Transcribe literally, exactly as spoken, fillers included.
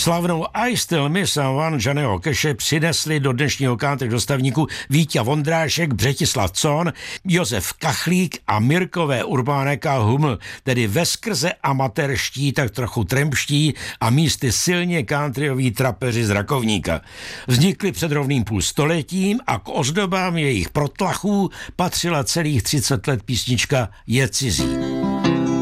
Slavnou I Still Miss One Johnnyho Cashe přinesli do dnešního country dostavníku Víťa Vondrášek, Břetislav Cohn, Josef Kachlík a Mirkové Urbánek a Huml, tedy veskrze amatérští, tak trochu trempští a místy silně countryoví trapeři z Rakovníka. Vznikli před rovným půl stoletím a k ozdobám jejich protlachů patřila celých třicet let písnička Je cizí.